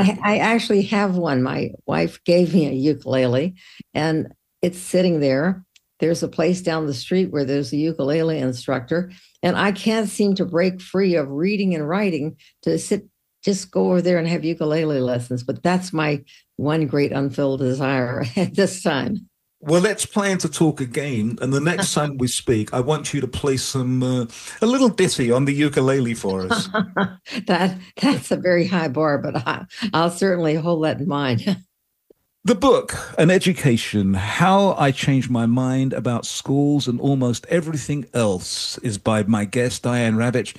I actually have one. My wife gave me a ukulele, and it's sitting there. There's a place down the street where there's a ukulele instructor, and I can't seem to break free of reading and writing to sit, just go over there and have ukulele lessons. But that's my one great unfilled desire at this time. Well, let's plan to talk again. And the next time we speak, I want you to play a little ditty on the ukulele for us. That's a very high bar, but I'll certainly hold that in mind. The book, An Education, How I Changed My Mind About Schools and Almost Everything Else, is by my guest, Diane Ravitch.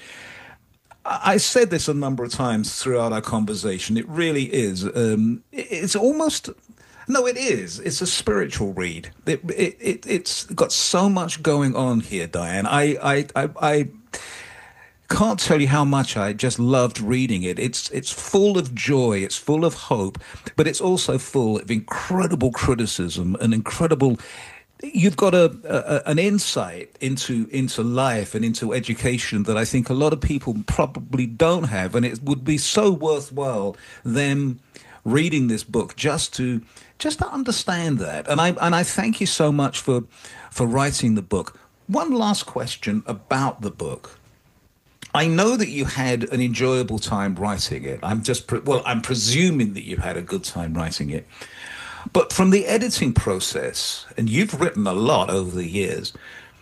I said this a number of times throughout our conversation. It really is. It's almost, no, it is. It's a spiritual read. It's got so much going on here, Diane. I can't tell you how much I just loved reading it. It's full of joy, it's full of hope, but it's also full of incredible criticism and incredible. You've got an insight into life and into education that I think a lot of people probably don't have, and it would be so worthwhile them reading this book just to understand that. And I thank you so much for writing the book. One last question about the book. I know that you had an enjoyable time writing it. I'm presuming that you had a good time writing it. But from the editing process, and you've written a lot over the years,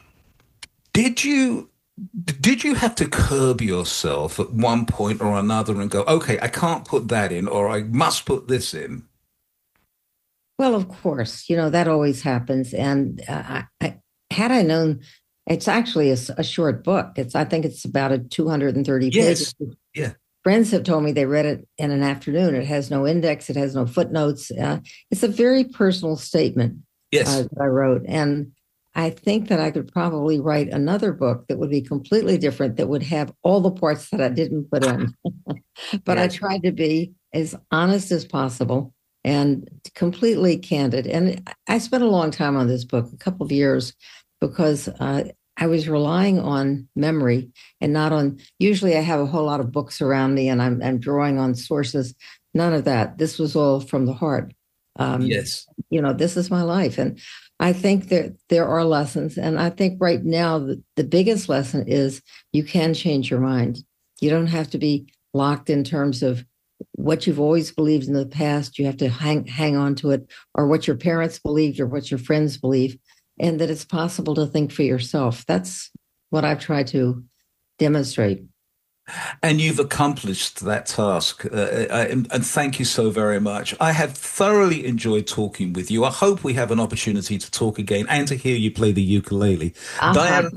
did you have to curb yourself at one point or another and go, okay, I can't put that in, or I must put this in? Well, of course, that always happens. And had I known, it's actually a short book. I think it's about a 230 pages. Yes. Yeah. Friends have told me they read it in an afternoon. It has no index. It has no footnotes. It's a very personal statement. Yes. That I wrote. And I think that I could probably write another book that would be completely different, that would have all the parts that I didn't put in. But yes. I tried to be as honest as possible and completely candid. And I spent a long time on this book, a couple of years, because I was relying on memory and not on, usually I have a whole lot of books around me and I'm drawing on sources. None of that. This was all from the heart. Yes. This is my life. And I think that there are lessons. And I think right now, the biggest lesson is you can change your mind. You don't have to be locked in terms of what you've always believed in the past. You have to hang on to it, or what your parents believed or what your friends believe. And that it's possible to think for yourself. That's what I've tried to demonstrate. And you've accomplished that task. And thank you so very much. I have thoroughly enjoyed talking with you. I hope we have an opportunity to talk again and to hear you play the ukulele. Diane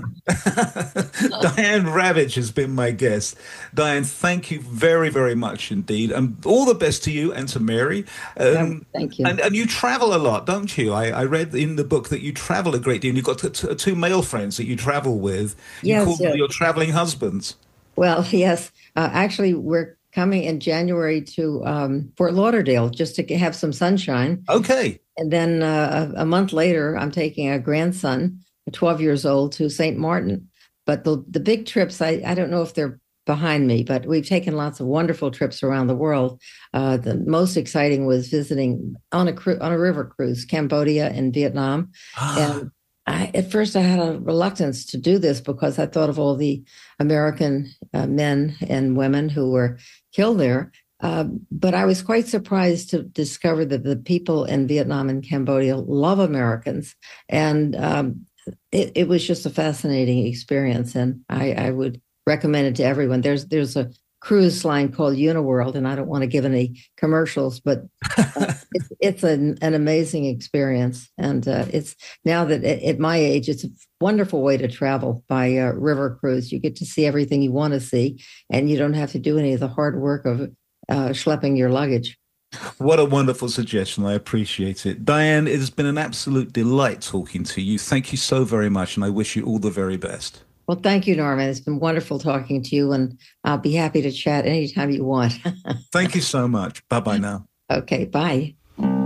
Ravitch has been my guest. Diane, thank you very, very much indeed. And all the best to you and to Mary. Thank you. And you travel a lot, don't you? I read in the book that you travel a great deal. You've got two male friends that you travel with. You call them your traveling husbands. Well, yes. Actually, we're coming in January to Fort Lauderdale just to have some sunshine. Okay. And then a month later, I'm taking a grandson, 12 years old, to St. Martin. But the big trips, I don't know if they're behind me, but we've taken lots of wonderful trips around the world. The most exciting was visiting on a river cruise, Cambodia and Vietnam. And at first, I had a reluctance to do this because I thought of all the American men and women who were killed there. But I was quite surprised to discover that the people in Vietnam and Cambodia love Americans. And it was just a fascinating experience. And I would recommend it to everyone. There's a cruise line called Uniworld, and I don't want to give any commercials, but it's an amazing experience. And it's now that at my age, it's a wonderful way to travel by river cruise. You get to see everything you want to see, and you don't have to do any of the hard work of schlepping your luggage. What a wonderful suggestion. I appreciate it. Diane, it has been an absolute delight talking to you. Thank you so very much, and I wish you all the very best. Well, thank you, Norman. It's been wonderful talking to you, and I'll be happy to chat anytime you want. Thank you so much. Bye-bye now. Okay, bye.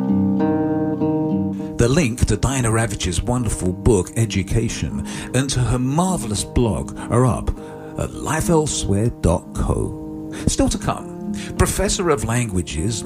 The link to Diana Ravitch's wonderful book, Education, and to her marvelous blog are up at lifeelsewhere.co. Still to come, Professor of Languages